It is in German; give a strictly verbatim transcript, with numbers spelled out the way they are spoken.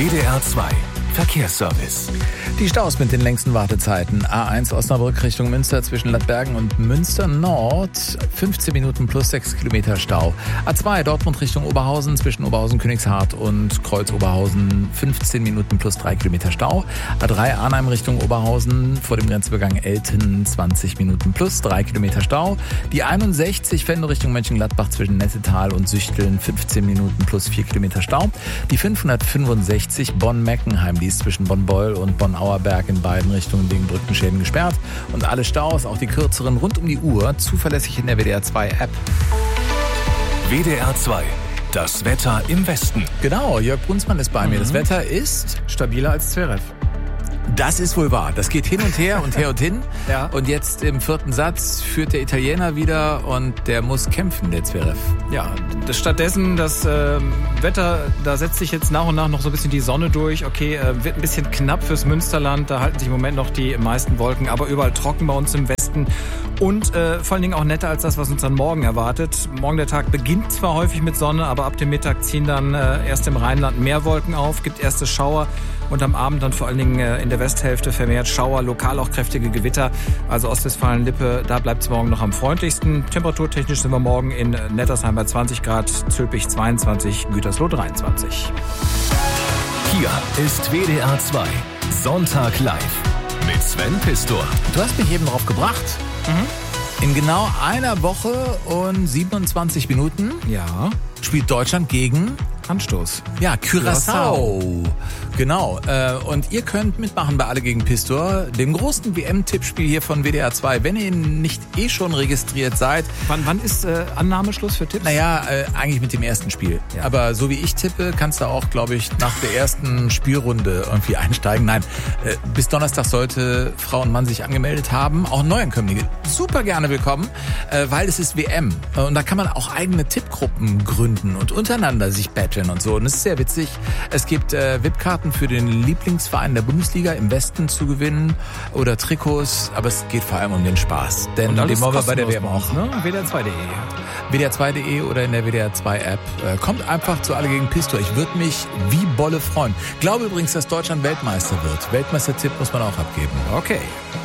W D R zwei Verkehrsservice. Die Staus mit den längsten Wartezeiten. A eins Osnabrück Richtung Münster zwischen Ladbergen und Münster Nord. fünfzehn Minuten plus sechs Kilometer Stau. A zwei Dortmund Richtung Oberhausen zwischen Oberhausen-Königshardt und Kreuz-Oberhausen. fünfzehn Minuten plus drei Kilometer Stau. A drei Arnheim Richtung Oberhausen vor dem Grenzübergang Elten. zwanzig Minuten plus drei Kilometer Stau. Die einundsechzig Venlo Richtung Mönchengladbach zwischen Nettetal und Süchteln. fünfzehn Minuten plus vier Kilometer Stau. Die fünfhundertfünfundsechzig Bonn-Meckenheim. Die ist zwischen Bonn-Beul und Bonn-Auerberg in beiden Richtungen wegen Brückenschäden gesperrt. Und alle Staus, auch die kürzeren, rund um die Uhr, zuverlässig in der W D R zwei App. W D R zwei. Das Wetter im Westen. Genau, Jörg Brunsmann ist bei Mhm. mir. Das Wetter ist Stabiler als Zverev. Das ist wohl wahr. Das geht hin und her und her und hin. Ja. Und jetzt im vierten Satz führt der Italiener wieder und der muss kämpfen, der Zverev. Ja, das stattdessen das äh, Wetter, da setzt sich jetzt nach und nach noch so ein bisschen die Sonne durch. Okay, äh, wird ein bisschen knapp fürs Münsterland. Da halten sich im Moment noch die meisten Wolken, aber überall trocken bei uns im Westen. Und äh, vor allen Dingen auch netter als das, was uns dann morgen erwartet. Morgen der Tag beginnt zwar häufig mit Sonne, aber ab dem Mittag ziehen dann äh, erst im Rheinland mehr Wolken auf, gibt erste Schauer und am Abend dann vor allen Dingen äh, in der Westhälfte vermehrt Schauer, lokal auch kräftige Gewitter. Also Ostwestfalen-Lippe, da bleibt es morgen noch am freundlichsten. Temperaturtechnisch sind wir morgen in Nettersheim bei zwanzig Grad, Zülpich zweiundzwanzig, Gütersloh dreiundzwanzig. Hier ist W D R zwei Sonntag live mit Sven Pistor. Du hast mich eben drauf gebracht. Mhm. In genau einer Woche und siebenundzwanzig Minuten Ja, spielt Deutschland gegen... Anstoß. Ja, Curaçao. Genau. Äh, und ihr könnt mitmachen bei Alle gegen Pistor, dem großen W M-Tippspiel hier von W D R zwei. Wenn ihr nicht eh schon registriert seid. Wann, wann ist äh, Annahmeschluss für Tipps? Naja, äh, eigentlich mit dem ersten Spiel. Ja. Aber so wie ich tippe, kannst du auch, glaube ich, nach der ersten Spielrunde irgendwie einsteigen. Nein, äh, bis Donnerstag sollte Frau und Mann sich angemeldet haben. Auch Neuankömmlinge super gerne willkommen, äh, weil es ist W M. Und da kann man auch eigene Tippgruppen gründen und untereinander sich betteln und so. Und es ist sehr witzig. Es gibt äh, V I P-Karten für den Lieblingsverein der Bundesliga im Westen zu gewinnen oder Trikots. Aber es geht vor allem um den Spaß. Denn den wollen wir bei der W M auch. Ne? W D R zwei punkt de. W D R zwei punkt de oder in der W D R zwei App. Äh, kommt einfach zu Alle gegen Pistor. Ich würde mich wie Bolle freuen. Glaube übrigens, dass Deutschland Weltmeister wird. Weltmeistertipp muss man auch abgeben. Okay.